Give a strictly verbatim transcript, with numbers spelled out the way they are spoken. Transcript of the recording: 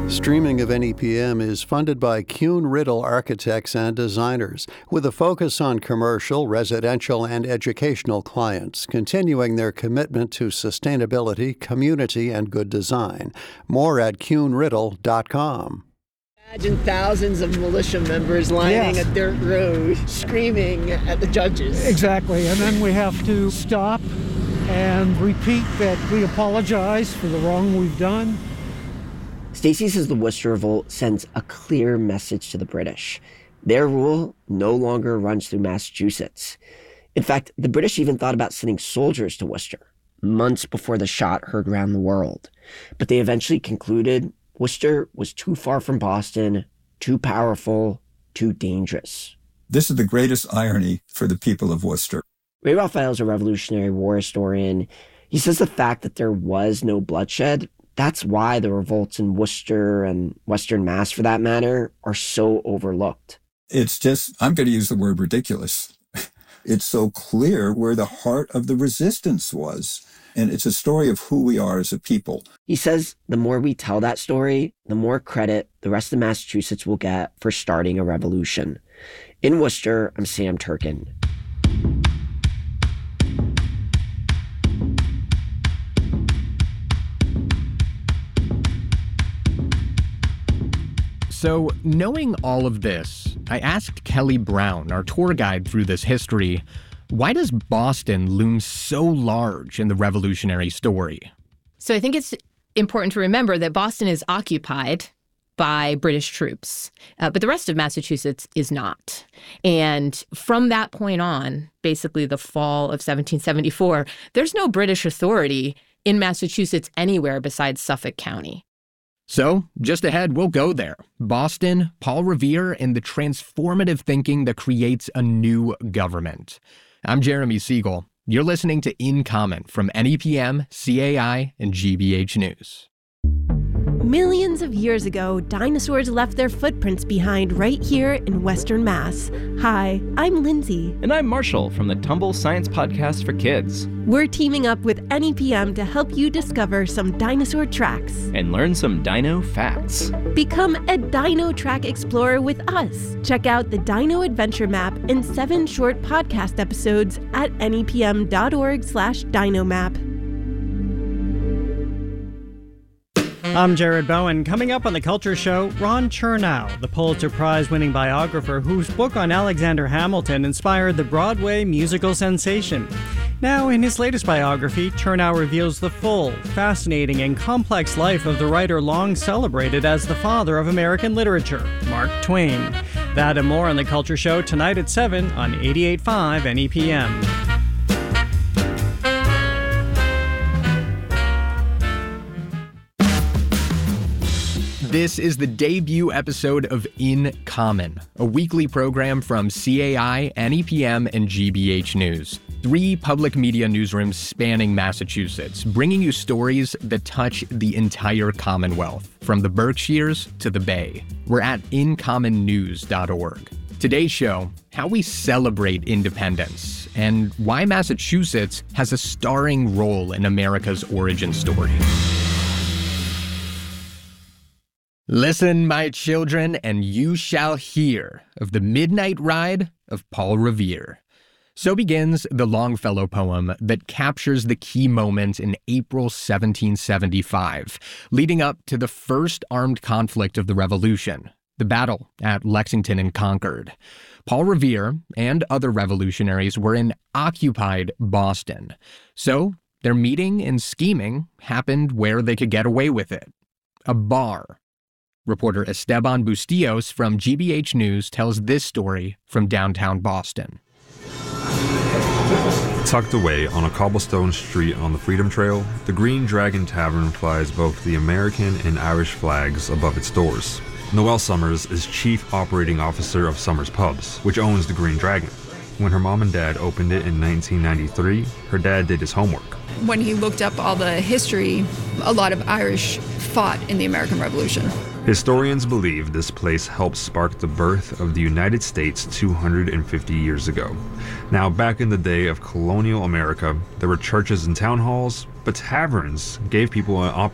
Streaming of N E P M is funded by Kuhn Riddle Architects and Designers, with a focus on commercial, residential, and educational clients, continuing their commitment to sustainability, community, and good design. More at kuhn riddle dot com. Imagine thousands of militia members lining yes. a dirt road, screaming at the judges. Exactly, and then we have to stop and repeat that we apologize for the wrong we've done. Stacy says the Worcester Revolt sends a clear message to the British. Their rule no longer runs through Massachusetts. In fact, the British even thought about sending soldiers to Worcester, months before the shot heard around the world. But they eventually concluded Worcester was too far from Boston, too powerful, too dangerous. This is the greatest irony for the people of Worcester. Ray Raphael is a Revolutionary War historian. He says the fact that there was no bloodshed, that's why the revolts in Worcester and Western Mass, for that matter, are so overlooked. It's just, I'm going to use the word ridiculous. It's so clear where the heart of the resistance was. And it's a story of who we are as a people. He says the more we tell that story, the more credit the rest of Massachusetts will get for starting a revolution. In Worcester, I'm Sam Turkin. So, knowing all of this, I asked Kelly Brown, our tour guide through this history, why does Boston loom so large in the revolutionary story? So I think it's important to remember that Boston is occupied by British troops, uh, but the rest of Massachusetts is not. And from that point on, basically the fall of seventeen seventy-four, there's no British authority in Massachusetts anywhere besides Suffolk County. So, just ahead, we'll go there. Boston, Paul Revere, and the transformative thinking that creates a new government. I'm Jeremy Siegel. You're listening to In Comment from N E P M, C A I, and G B H News. Millions of years ago, dinosaurs left their footprints behind right here in Western Mass. Hi, I'm Lindsay. And I'm Marshall from the Tumble Science Podcast for Kids. We're teaming up with N E P M to help you discover some dinosaur tracks. And learn some dino facts. Become a Dino Track Explorer with us. Check out the Dino Adventure Map in seven short podcast episodes at nepm.org slash dinomap. I'm Jared Bowen. Coming up on The Culture Show, Ron Chernow, the Pulitzer Prize-winning biographer whose book on Alexander Hamilton inspired the Broadway musical sensation. Now, in his latest biography, Chernow reveals the full, fascinating, and complex life of the writer long celebrated as the father of American literature, Mark Twain. That and more on The Culture Show tonight at seven on eighty-eight point five N E P M. This is the debut episode of In Common, a weekly program from C A I, N E P M, and G B H News. Three public media newsrooms spanning Massachusetts, bringing you stories that touch the entire Commonwealth, from the Berkshires to the Bay. We're at in common news dot org. Today's show, how we celebrate independence, and why Massachusetts has a starring role in America's origin story. Listen, my children, and you shall hear of the midnight ride of Paul Revere. So begins the Longfellow poem that captures the key moment in April seventeen seventy-five, leading up to the first armed conflict of the Revolution, the battle at Lexington and Concord. Paul Revere and other revolutionaries were in occupied Boston. So their meeting and scheming happened where they could get away with it, a bar. Reporter Esteban Bustillos from G B H News tells this story from downtown Boston. Tucked away on a cobblestone street on the Freedom Trail, the Green Dragon Tavern flies both the American and Irish flags above its doors. Noelle Summers is chief operating officer of Summers Pubs, which owns the Green Dragon. When her mom and dad opened it in nineteen ninety-three, her dad did his homework. When he looked up all the history, a lot of Irish fought in the American Revolution. Historians believe this place helped spark the birth of the United States two hundred fifty years ago. Now, back in the day of colonial America, there were churches and town halls, but taverns gave people an op-